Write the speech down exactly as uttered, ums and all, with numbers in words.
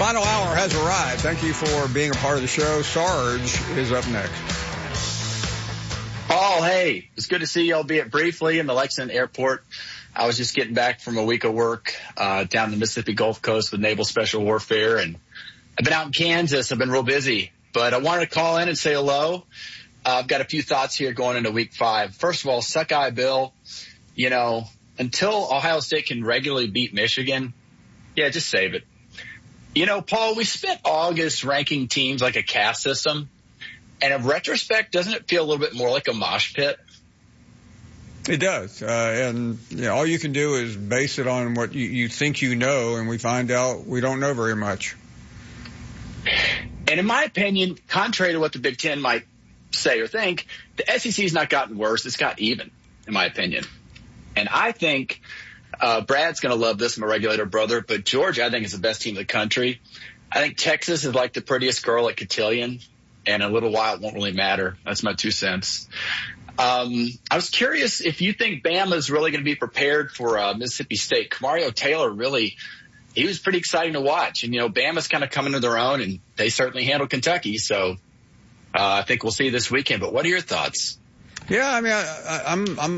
final hour has arrived. Thank you for being a part of the show. Sarge is up next. Paul, hey, it's good to see you, albeit briefly, in the Lexington airport. I was just getting back from a week of work uh, down the Mississippi Gulf Coast with Naval Special Warfare, and I've been out in Kansas. I've been real busy, but I wanted to call in and say hello. Uh, I've got a few thoughts here going into week five. First of all, Suckeye Bill, you know, until Ohio State can regularly beat Michigan, yeah, just save it. You know, Paul, we spent August ranking teams like a caste system, and in retrospect, doesn't it feel a little bit more like a mosh pit? It does, uh, and you know, all you can do is base it on what you, you think you know, and we find out we don't know very much. And in my opinion, contrary to what the Big Ten might say or think, the S E C has not gotten worse. It's got even, in my opinion. And I think uh, Brad's going to love this, my regulator brother, but Georgia, I think, is the best team in the country. I think Texas is like the prettiest girl at Cotillion, and in a little while it won't really matter. That's my two cents. Um, I was curious if you think Bama's really going to be prepared for uh, Mississippi State. Kamario Taylor really, he was pretty exciting to watch. And, you know, Bama's kind of coming to their own, and they certainly handled Kentucky. So uh, I think we'll see this weekend. But what are your thoughts? Yeah, I mean, I, I, I'm I'm